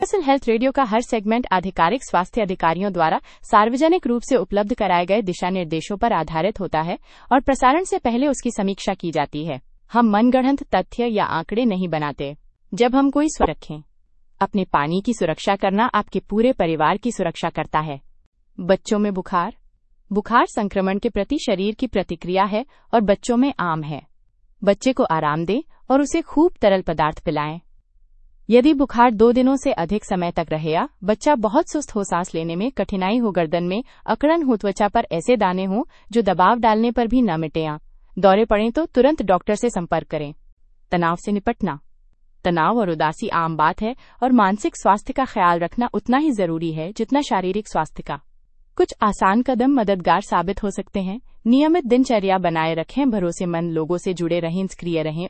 Universal health radio का हर segment आधिकारिक स्वास्थ्य अधिकारियों द्वारा सार्वजनिक रूप से उपलब्ध कराए गए दिशा निर्देशों पर आधारित होता है और प्रसारण से पहले उसकी समीक्षा की जाती है। हम मनगढ़ंत तथ्य या आंकड़े नहीं बनाते। जब हम कोई रखें, अपने पानी की सुरक्षा करना आपके पूरे परिवार की सुरक्षा करता है। बच्चों में बुखार संक्रमण के प्रति शरीर की प्रतिक्रिया है और बच्चों में आम है। बच्चे को आराम दें और उसे खूब तरल पदार्थ पिलाएं। यदि बुखार 2 दिनों से अधिक समय तक रहे या बच्चा बहुत सुस्त हो, सांस लेने में कठिनाई हो, गर्दन में अकड़न हो, त्वचा पर ऐसे दाने हों जो दबाव डालने पर भी न मिटे या दौरे पड़ें तो तुरंत डॉक्टर से संपर्क करें। तनाव से निपटना। तनाव और उदासी आम बात है और मानसिक स्वास्थ्य का ख्याल रखना उतना ही जरूरी है जितना शारीरिक स्वास्थ्य का। कुछ आसान कदम मददगार साबित हो सकते हैं। नियमित दिनचर्या बनाए रखें, भरोसेमंद लोगों से जुड़े रहें, सक्रिय रहें